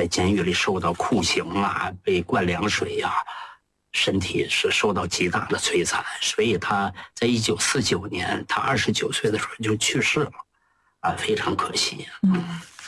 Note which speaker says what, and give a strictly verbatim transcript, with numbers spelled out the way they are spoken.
Speaker 1: 在监狱里受到酷刑啊，被灌凉水呀、啊，身体是受到极大的摧残，所以他在一九四九年，他二十九岁的时候就去世了，啊，非常可惜。
Speaker 2: 嗯。